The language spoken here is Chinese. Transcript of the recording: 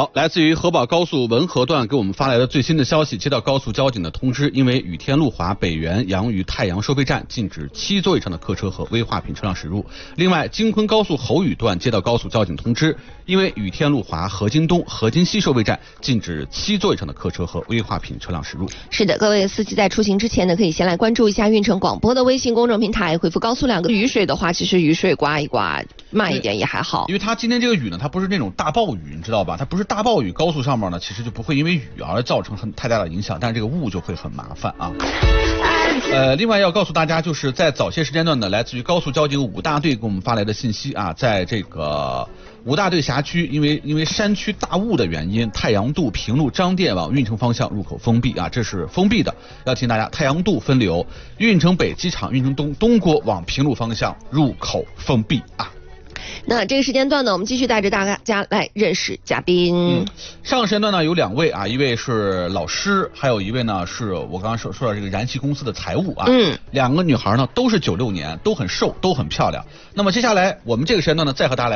好，来自于河宝高速文河段给我们发来的最新的消息，接到高速交警的通知，因为雨天路华北园杨峪太阳收费站禁止7座以上的客车和危化品车辆驶入。另外，京昆高速侯宇段接到高速交警通知，因为雨天路华河津东、河津西收费站禁止7座以上的客车和危化品车辆驶入。 是的，各位司机在出行之前呢，可以先来关注一下运城广播的微信公众平台，回复高速2个雨水的话，其实雨水刮一刮慢一点也还好。 因为它今天这个雨呢，它不是那种大暴雨，你知道吧？它不是大暴雨，高速上面呢其实就不会因为雨而造成太大的影响，但是这个雾就会很麻烦啊。另外要告诉大家，就是在早些时间段呢，来自于高速交警5大队给我们发来的信息啊，在这个5大队辖区，因为山区大雾的原因，太阳渡、平路、张店往运城方向入口封闭啊，这是封闭的，要提醒大家，太阳渡分流，运城北机场、运城东郭往平路方向入口封闭啊。 那这个时间段呢，我们继续带着大家来认识嘉宾。 上个时间段呢有2位啊，一位是老师，还有一位呢是我刚刚说到这个燃气公司的财务啊。2个女孩呢都是96年，都很瘦，都很漂亮。那么接下来我们这个时间段呢再和大家来